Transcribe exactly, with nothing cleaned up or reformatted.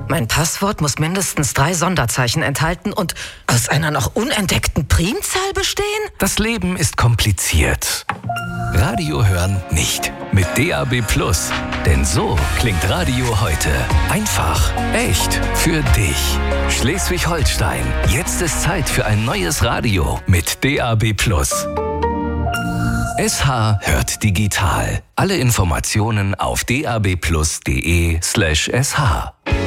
Mein Passwort muss mindestens drei Sonderzeichen enthalten und aus einer noch unentdeckten Primzahl bestehen? Das Leben ist kompliziert. Radio hören nicht. Mit D A B Plus. Denn so klingt Radio heute. Einfach, echt, für dich. Schleswig-Holstein. Jetzt ist Zeit für ein neues Radio mit D A B Plus. S H hört digital. Alle Informationen auf d a b plus punkt d e slash s h.